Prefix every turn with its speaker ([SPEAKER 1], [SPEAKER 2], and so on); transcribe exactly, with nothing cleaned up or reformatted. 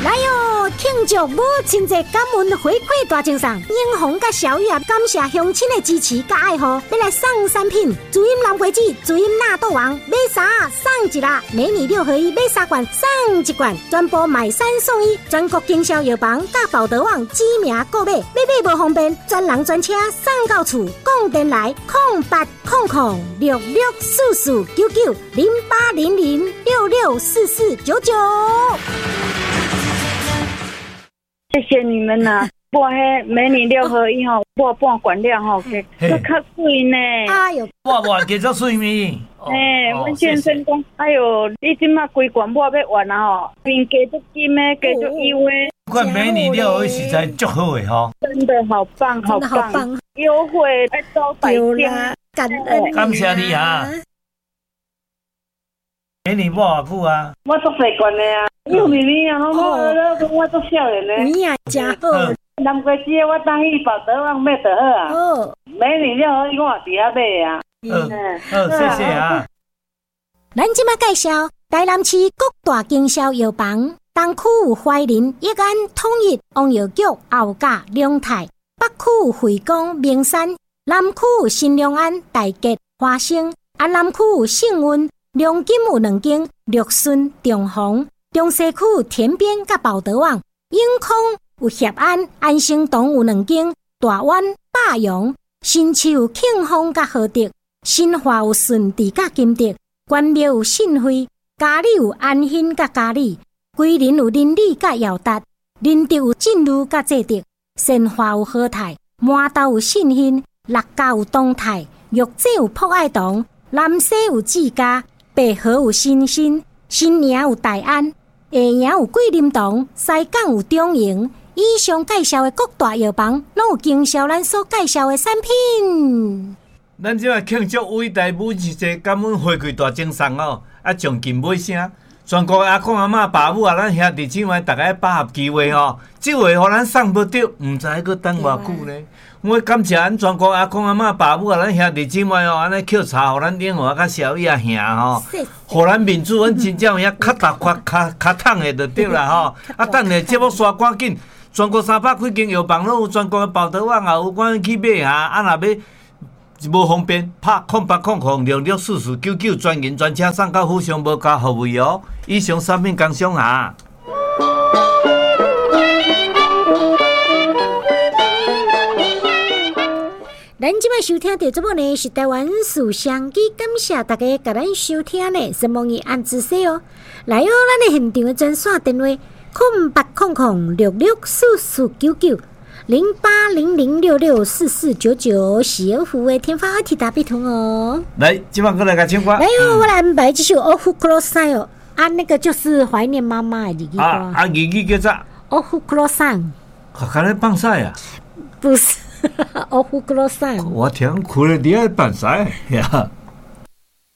[SPEAKER 1] 来哟，庆祝母亲节感恩回馈大奖赏，英红甲小玉感谢乡亲的支持甲爱护，要来送产品：主音蓝桂子、主音纳豆王，买啥送一啦？美女六合一买三罐送一罐，全部买三送一，全国经销药房甲宝德网知名购买，买买无方便，专人专车送到厝，讲电来空八空空六六四四九九零八零零六六四四九九。
[SPEAKER 2] 谢谢你们呐、啊！我迄美女六合一吼，我半罐了吼，佮较水呢。
[SPEAKER 1] 哎呦，
[SPEAKER 3] 我我加足水咪。
[SPEAKER 2] 哎，阮先生讲，哎呦，你即马规罐我要完啊吼，面加足金的，加足油的。
[SPEAKER 3] 款美女六合一实在足好诶吼，
[SPEAKER 2] 真的好棒，好棒，优惠还招百家，
[SPEAKER 1] 感恩，
[SPEAKER 3] 感谢你啊！美女mua偌久啊？
[SPEAKER 2] 我足习惯的啊。幼咪咪啊，拢我我足少年的。
[SPEAKER 1] 你啊，真好。
[SPEAKER 2] 南瓜子我当去宝德旺买就好啊。哦。美女了，我也伫遐买啊。
[SPEAKER 3] 嗯，好，谢谢啊。
[SPEAKER 1] 咱即马介绍台南市各大经销药房，东区有怀仁、益安、统一、王药局、后甲、龙泰；北区有惠光、名山；南区有新良安、大吉、花生；啊，南区有信运、良金有两间，绿顺、中宏。中西区有田边甲宝德旺，永康有协安、安生堂有两间，大湾、霸阳、新市有庆丰甲和德，新华有顺治甲金德，关庙有信辉，嘉里有安兴甲嘉里，桂林有林里甲耀达，林德有进路甲济德，善华有和泰，麻豆有信兴，六家有东泰，玉井有博爱堂，南西有志家，北河有新兴，新营有大安。下营有桂林堂，西港有中营。以上介绍的各大药房，拢有经销咱所介绍的产品。
[SPEAKER 3] 咱即摆庆祝伟大母亲节感恩回馈大精神哦，啊，从近尾声，全国阿公阿嬷、爸母啊，咱兄弟姊妹大家把握机会吼，即回互咱送不着，毋知佫等偌久呢？我感谢咱全国阿公阿嬷、爸母啊，咱兄弟姊妹哦，安尼抾茶，互咱英华甲小叶兄吼，互咱民主，阮真正有遐较踏较较较痛的就对啦吼。啊，等下节目刷赶紧，全国三百几间药房拢有，全国的宝德网也有，阮去买哈。啊，若要无方便，拍空八空空六六四四九九，专人专车送到府上无加服务哦。以上产品工商啊。
[SPEAKER 1] 咱即摆收听到节目呢是台湾书香机，感谢大家甲咱收听呢，希望伊按姿势哦。来哦，咱的现场的专线电话：空八空空六六四四九九零八零零六六四四九九，小虎的天发提达必通哦。
[SPEAKER 3] 来，今晚过来个青瓜。
[SPEAKER 1] 来哦，我来安排这首《哦呼克罗桑》哦，啊，那个就是怀念妈妈的日语歌。
[SPEAKER 3] 啊啊，日语叫啥？
[SPEAKER 1] 哦呼克罗桑。
[SPEAKER 3] 看来放晒啊？
[SPEAKER 1] 不是。哦呼克罗桑。
[SPEAKER 3] 我听苦了，你爱放晒呀？